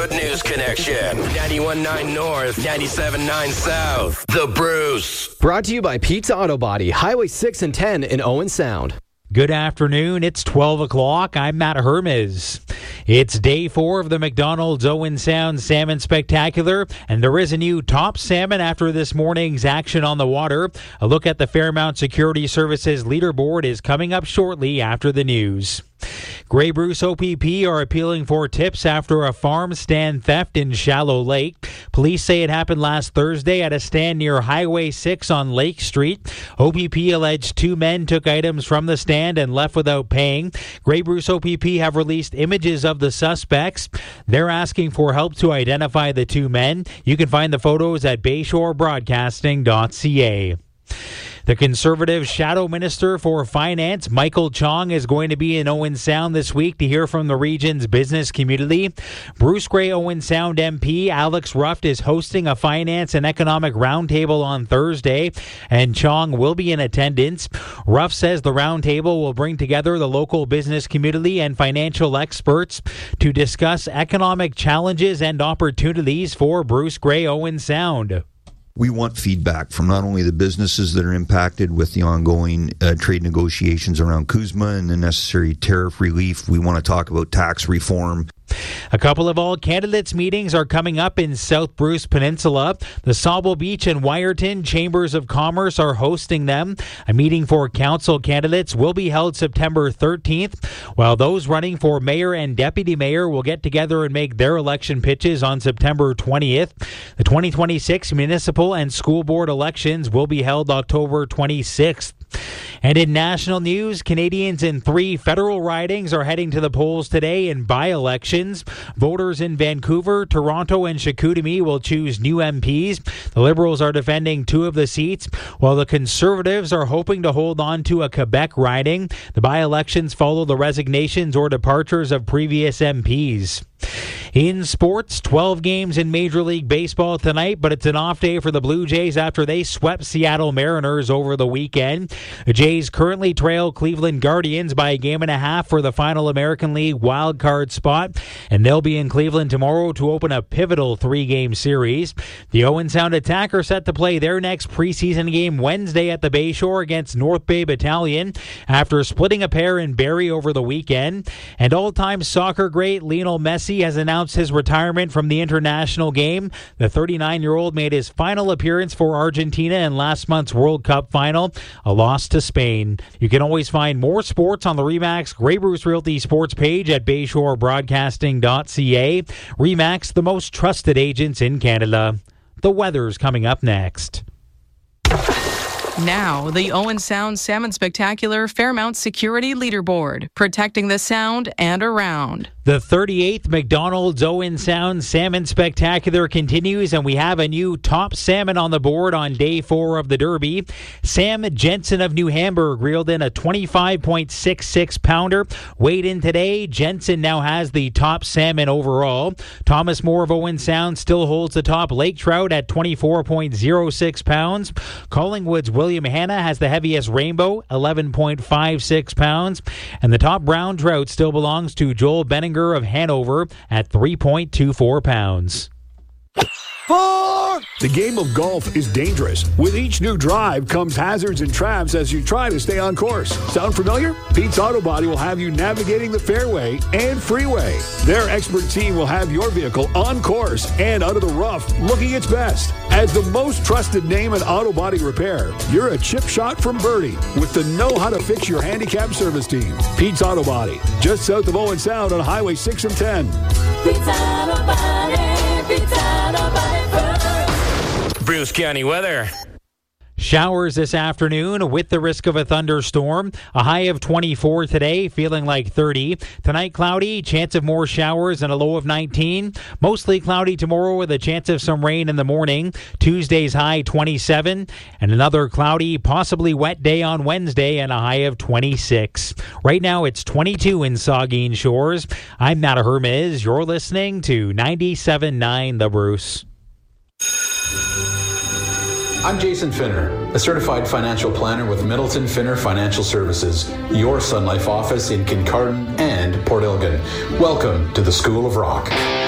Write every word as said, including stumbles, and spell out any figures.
Good News Connection. ninety-one point nine North, ninety-seven point nine South. The Bruce. Brought to you by Pizza Auto Body, Highway six and ten in Owen Sound. Good afternoon. It's twelve o'clock. I'm Matt Hermes. It's day four of the McDonald's Owen Sound Salmon Spectacular, and there is a new top salmon after this morning's action on the water. A look at the Fairmount Security Services leaderboard is coming up shortly after the news. Grey Bruce O P P are appealing for tips after a farm stand theft in Shallow Lake. Police say it happened last Thursday at a stand near Highway six on Lake Street. O P P alleged two men took items from the stand and left without paying. Grey Bruce O P P have released images of the suspects. They're asking for help to identify the two men. You can find the photos at bayshore broadcasting dot c a. The Conservative Shadow Minister for Finance, Michael Chong, is going to be in Owen Sound this week to hear from the region's business community. Bruce Grey Owen Sound M P Alex Ruff is hosting a finance and economic roundtable on Thursday, and Chong will be in attendance. Ruff says the roundtable will bring together the local business community and financial experts to discuss economic challenges and opportunities for Bruce Grey Owen Sound. We want feedback from not only the businesses that are impacted with the ongoing uh, trade negotiations around CUSMA and the necessary tariff relief. We want to talk about tax reform. A couple of all candidates meetings are coming up in South Bruce Peninsula. The Sauble Beach and Wyerton Chambers of Commerce are hosting them. A meeting for council candidates will be held September thirteenth, while those running for mayor and deputy mayor will get together and make their election pitches on September twentieth. The twenty twenty-six municipal and school board elections will be held October twenty-sixth. And in national news, Canadians in three federal ridings are heading to the polls today in by-elections. Voters in Vancouver, Toronto, and Chicoutimi will choose new M Ps. The Liberals are defending two of the seats, while the Conservatives are hoping to hold on to a Quebec riding. The by-elections follow the resignations or departures of previous M Ps. In sports, twelve games in Major League Baseball tonight, but it's an off day for the Blue Jays after they swept Seattle Mariners over the weekend. The Jays currently trail Cleveland Guardians by a game and a half for the final American League wild card spot, and they'll be in Cleveland tomorrow to open a pivotal three-game series. The Owen Sound Attack are set to play their next preseason game Wednesday at the Bayshore against North Bay Battalion after splitting a pair in Barrie over the weekend. And all-time soccer great Lionel Messi has announced his retirement from the international game. The thirty-nine-year-old made his final appearance for Argentina in last month's World Cup final, a loss to Spain. You can always find more sports on the RE/MAX Grey Bruce Realty sports page at bayshore broadcasting dot c a. RE/MAX, the most trusted agents in Canada. The weather's coming up next. Now, the Owen Sound Salmon Spectacular Fairmount Security Leaderboard, protecting the Sound and around. The thirty-eighth McDonald's Owen Sound Salmon Spectacular continues, and we have a new top salmon on the board on day four of the Derby. Sam Jensen of New Hamburg reeled in a twenty-five point six six pounder. Weighed in today, Jensen now has the top salmon overall. Thomas Moore of Owen Sound still holds the top lake trout at twenty-four point zero six pounds. Collingwood's William Hanna has the heaviest rainbow, eleven point five six pounds. And the top brown trout still belongs to Joel Benninger of Hanover at three point two four pounds. Four! The game of golf is dangerous. With each new drive comes hazards and traps as you try to stay on course. Sound familiar? Pete's Auto Body will have you navigating the fairway and freeway. Their expert team will have your vehicle on course and out of the rough looking its best. As the most trusted name in auto body repair, you're a chip shot from Birdie with the know-how-to-fix your handicap service team. Pete's Auto Body, just south of Owen Sound on Highway six and ten. Pete's Auto Body, Pete's Auto Body. Bruce County weather. Showers this afternoon with the risk of a thunderstorm. A high of twenty-four today, feeling like thirty. Tonight, cloudy, chance of more showers and a low of nineteen. Mostly cloudy tomorrow with a chance of some rain in the morning. Tuesday's high twenty-seven. And another cloudy, possibly wet day on Wednesday and a high of twenty-six. Right now, it's twenty-two in Saugeen Shores. I'm Matt Hermes. You're listening to ninety-seven point nine The Bruce. I'm Jason Finner, a certified financial planner with Middleton Finner Financial Services, your Sun Life office in Kincardine and Port Elgin. Welcome to the School of Rock.